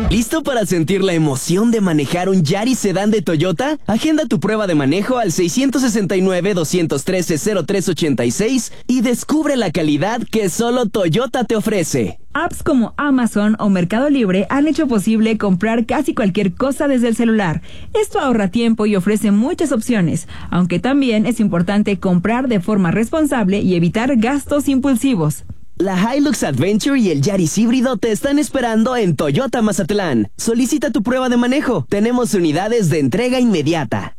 ¿Listo para sentir la emoción de manejar un Yaris sedán de Toyota? Agenda tu prueba de manejo al 669-213-0386 y descubre la calidad que solo Toyota te ofrece. Apps como Amazon o Mercado Libre han hecho posible comprar casi cualquier cosa desde el celular. Esto ahorra tiempo y ofrece muchas opciones, aunque también es importante comprar de forma responsable y evitar gastos impulsivos. La Hilux Adventure y el Yaris híbrido te están esperando en Toyota Mazatlán. Solicita tu prueba de manejo. Tenemos unidades de entrega inmediata.